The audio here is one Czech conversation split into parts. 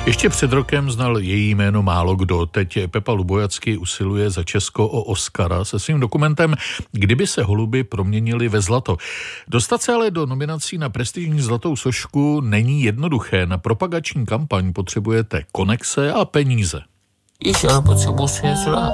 Ještě před rokem znal její jméno málo kdo. Teď Pepa Lubojacky usiluje za Česko o Oscara se svým dokumentem Kdyby se holuby proměnily ve zlato. Dostat se ale do nominací na prestižní zlatou sošku není jednoduché. Na propagační kampaň potřebujete konexe a peníze. Víš, ale potřebuji si něco dát.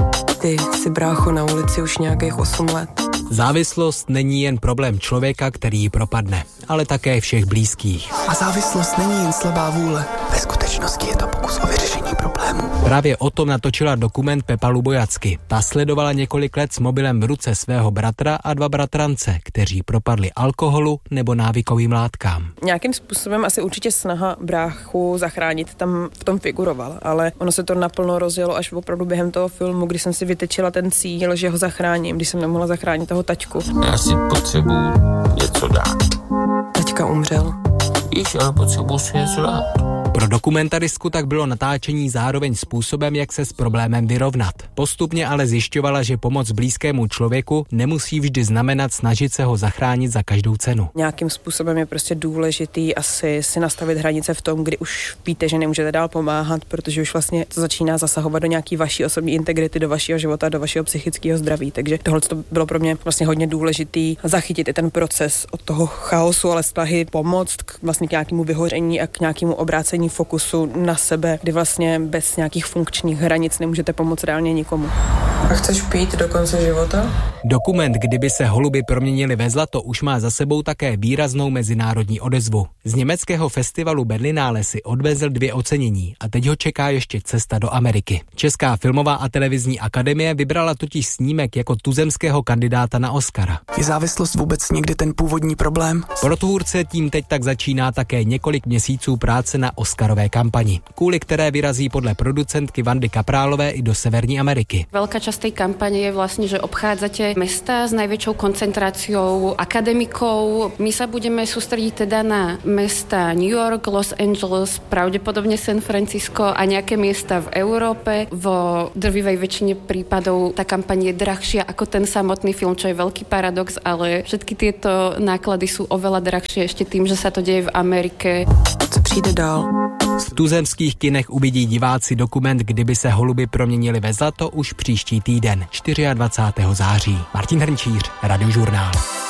Ty jsi brácho na ulici už nějakých 8 let. Závislost není jen problém člověka, který ji propadne, ale také všech blízkých. A závislost není jen slabá vůle. Ve skutečnosti je to pokus o vyřešení problému. Právě o tom natočila dokument Pepa Lubojacky. Ta sledovala několik let s mobilem v ruce svého bratra a 2 bratrance, kteří propadli alkoholu nebo návykovým látkám. Nějakým způsobem asi určitě snaha bráchu zachránit tam v tom figurovala, ale ono se to naplno rozjelo až opravdu během toho filmu, kdy jsem si vytečila ten cíl, že ho zachráním, když jsem nemohla zachránit toho taťku. Já si potřebuji něco dát. Taťka umřel. Víš, ale potřebuji si něco dát. Pro dokumentaristku tak bylo natáčení zároveň způsobem, jak se s problémem vyrovnat. Postupně ale zjišťovala, že pomoc blízkému člověku nemusí vždy znamenat snažit se ho zachránit za každou cenu. Nějakým způsobem je prostě důležitý asi si nastavit hranice v tom, kdy už víte, že nemůžete dál pomáhat, protože už vlastně to začíná zasahovat do nějaký vaší osobní integrity, do vašeho života, do vašeho psychického zdraví. Takže tohle to bylo pro mě vlastně hodně důležitý zachytit i ten proces od toho chaosu, ale snahy pomoct vlastně k nějakému vyhoření a k nějakému obrácení fokusu na sebe, kdy vlastně bez nějakých funkčních hranic nemůžete pomoct reálně nikomu. A chceš pít do konce života? Dokument Kdyby se holuby proměnily ve zlato už má za sebou také výraznou mezinárodní odezvu. Z německého festivalu Berlinale si odvezl 2 ocenění a teď ho čeká ještě cesta do Ameriky. Česká filmová a televizní akademie vybrala totiž snímek jako tuzemského kandidáta na Oscara. Je závislost vůbec někdy ten původní problém? Pro tvůrce tím teď tak začíná také několik měsíců práce na Oscarové kampani, kvůli které vyrazí podle producentky Vandy Kaprálové i do Severní Ameriky. Veľká časť tej kampane je vlastne, že obchádzate mesta s najväčšou koncentráciou akademikov. My sa budeme sústrediť teda na mesta New York, Los Angeles, pravdepodobne San Francisco a nejaké miesta v Európe. Vo drvivej väčšine prípadov tá kampaň je drahšia ako ten samotný film, čo je veľký paradox, ale všetky tieto náklady sú oveľa drahšie ešte tým, že sa to deje v Amerike. Co přijde dál? V tuzemských kinech uvidí diváci dokument Kdyby se holuby proměnily ve zlato už příští týden, 24. září. Martin Hrnčíř, Radiožurnál.